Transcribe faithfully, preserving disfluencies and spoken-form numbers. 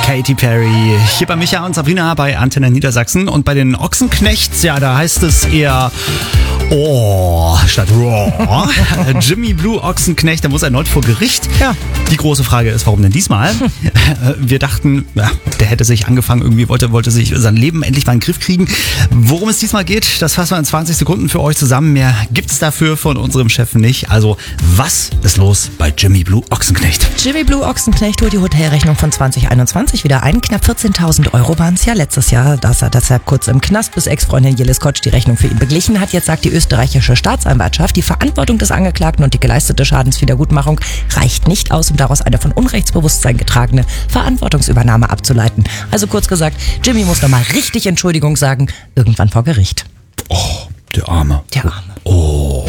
Katy Perry. Hier bei Micha und Sabrina bei Antenne Niedersachsen. Und bei den Ochsenknechts, ja, da heißt es eher Oh statt Raw. Jimmy Blue Ochsenknecht, der muss erneut vor Gericht. Ja. Die große Frage ist, warum denn diesmal? Hm. Wir dachten, ja, der hätte sich angefangen, irgendwie wollte, wollte sich sein Leben endlich mal in den Griff kriegen. Worum es diesmal geht, das fassen wir in zwanzig Sekunden für euch zusammen. Mehr gibt's dafür von unserem Chef nicht. Also, was ist los bei Jimmy Blue Ochsenknecht? Jimmy Blue Ochsenknecht holt die Hotelrechnung von zwanzig einundzwanzig wieder ein. Knapp vierzehntausend Euro waren es ja letztes Jahr. Da ist er deshalb kurz im Knast, bis Ex-Freundin Jill Kotsch die Rechnung für ihn beglichen hat. Jetzt sagt die österreichische Staatsanwaltschaft, die Verantwortung des Angeklagten und die geleistete Schadenswiedergutmachung reicht nicht aus, um daraus eine von Unrechtsbewusstsein getragene Verantwortungsübernahme abzuleiten. Also kurz gesagt, Jimmy muss nochmal richtig Entschuldigung sagen, irgendwann vor Gericht. Oh, der Arme. Der Arme. Oh.